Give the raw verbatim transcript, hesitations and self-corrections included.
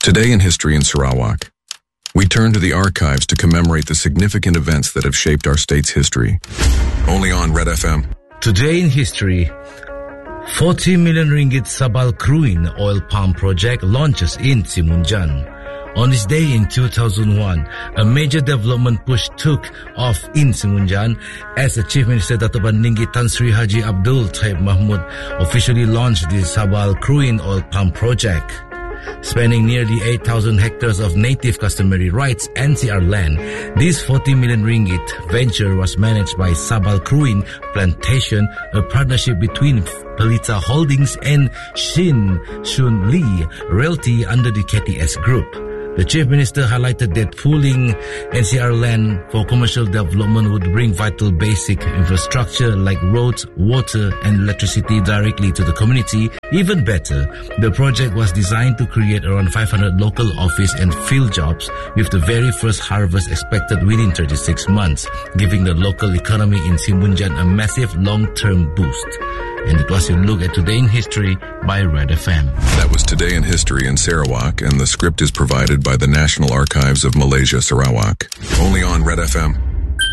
Today in History in Sarawak, we turn to the archives to commemorate the significant events that have shaped our state's history. Only on Red F M. Today in history, forty million ringgit Sabal Kruin oil palm project launches in Simunjan. On this day in two thousand one, a major development push took off in Simunjan as the Chief Minister Dato' Bandinggi Tan Sri Haji Abdul Taib Mahmud officially launched the Sabal Kruin oil palm project. Spanning nearly eight thousand hectares of native customary rights N C R land, this forty million ringgit venture was managed by Sabal Kruin Plantation, a partnership between Pelita Holdings and Shin Shun Lee Realty under the K T S Group. The Chief Minister highlighted that pooling N C R land for commercial development would bring vital basic infrastructure like roads, water, and electricity directly to the community. Even better, the project was designed to create around five hundred local office and field jobs, with the very first harvest expected within thirty-six months, giving the local economy in Simunjan a massive long-term boost. And it was a look at Today in History by Red F M. That was Today in History in Sarawak, and the script is provided by the National Archives of Malaysia, Sarawak. Only on Red F M.